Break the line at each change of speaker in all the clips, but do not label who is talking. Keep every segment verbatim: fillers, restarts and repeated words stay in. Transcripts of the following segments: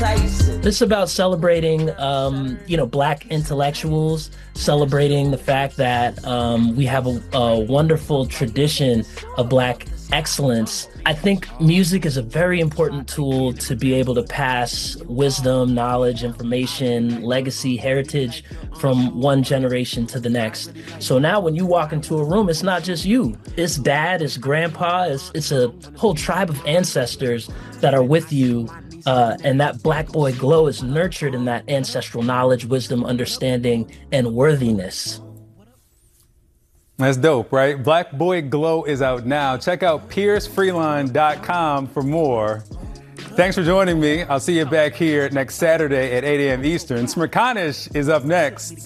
It's about celebrating, um, you know, Black intellectuals, celebrating the fact that um, we have a, a wonderful tradition of Black excellence. I think music is a very important tool to be able to pass wisdom, knowledge, information, legacy, heritage from one generation to the next. So now when you walk into a room, it's not just you. It's dad, it's grandpa, it's, it's a whole tribe of ancestors that are with you. Uh, and that Black boy glow is nurtured in that ancestral knowledge, wisdom, understanding, and worthiness.
That's dope, right? Black Boy Glow is out now. Check out Piers Freeline dot com for more. Thanks for joining me. I'll see you back here next Saturday at eight a m Eastern. Smerconish is up next.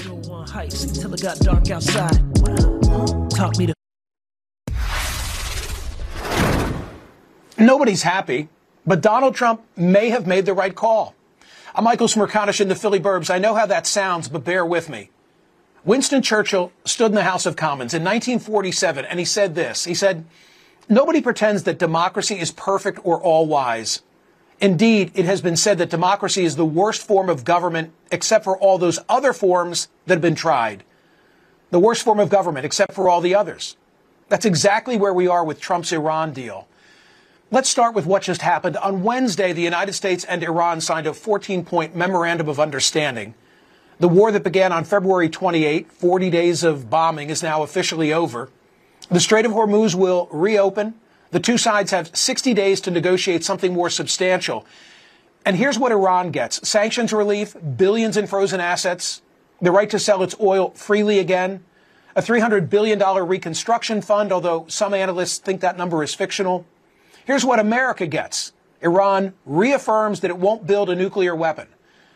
Nobody's happy, but Donald Trump may have made the right call. I'm Michael Smerconish in the Philly Burbs. I know how that sounds, but bear with me. Winston Churchill stood in the House of Commons in nineteen forty-seven, and he said this. He said, "Nobody pretends that democracy is perfect or all-wise. Indeed, it has been said that democracy is the worst form of government except for all those other forms that have been tried. The worst form of government except for all the others." That's exactly where we are with Trump's Iran deal. Let's start with what just happened. On Wednesday, the United States and Iran signed a fourteen-point memorandum of understanding. The war that began on February twenty-eighth, forty days of bombing, is now officially over. The Strait of Hormuz will reopen. The two sides have sixty days to negotiate something more substantial. And here's what Iran gets: sanctions relief, billions in frozen assets, the right to sell its oil freely again, a three hundred billion dollars reconstruction fund, although some analysts think that number is fictional. Here's what America gets: Iran reaffirms that it won't build a nuclear weapon,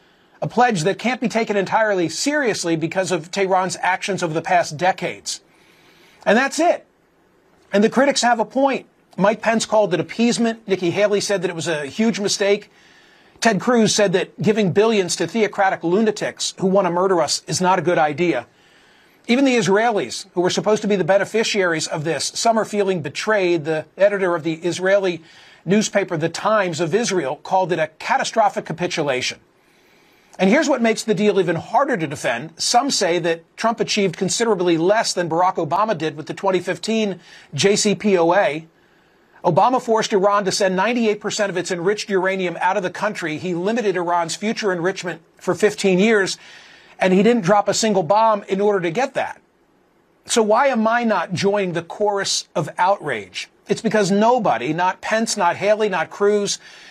a pledge that can't be taken entirely seriously because of Tehran's actions over the past decades. And that's it. And the critics have a point. Mike Pence called it appeasement. Nikki Haley said that it was a huge mistake. Ted Cruz said that giving billions to theocratic lunatics who want to murder us is not a good idea. Even the Israelis, who were supposed to be the beneficiaries of this, some are feeling betrayed. The editor of the Israeli newspaper, The Times of Israel, called it a catastrophic capitulation. And here's what makes the deal even harder to defend. Some say that Trump achieved considerably less than Barack Obama did with the twenty fifteen J C P O A. Obama forced Iran to send ninety-eight percent of its enriched uranium out of the country. He limited Iran's future enrichment for fifteen years, and he didn't drop a single bomb in order to get that. So why am I not joining the chorus of outrage? It's because nobody, not Pence, not Haley, not Cruz,